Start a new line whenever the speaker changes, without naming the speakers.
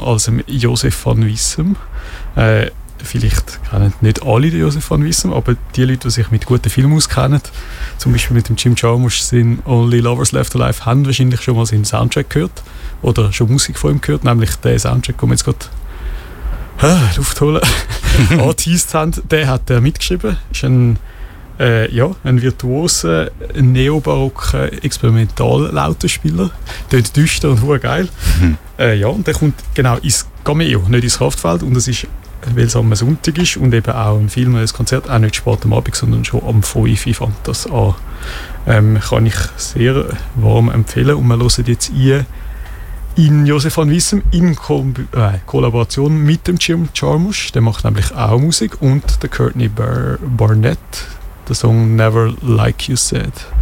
als Josef van Wissem. Vielleicht kennen nicht alle den Josef van Wissem, aber die Leute, die sich mit guten Filmen auskennen, zum Beispiel mit dem Jim Jarmusch, sind Only Lovers Left Alive, haben wahrscheinlich schon mal seinen Soundtrack gehört oder schon Musik von ihm gehört, nämlich der Soundtrack, den wir jetzt gerade Luft holen, angeteased haben. Den hat er mitgeschrieben. Ist ein virtuoser, neobarocker Experimentallautenspieler. Tönt düster und verdammt geil. Und der kommt genau ins Cameo, nicht ins Kraftfeld. Und das ist, weil es am Sonntag ist und eben auch ein Film, ein Konzert, auch nicht spät am Abend, sondern schon am 5 Uhr fängt das an. Kann ich sehr warm empfehlen. Und wir hören jetzt in Josef van Wissem in Kollaboration mit dem Jim Jarmusch, der macht nämlich auch Musik, und der Courtney Barnett, der Song Never Like You Said.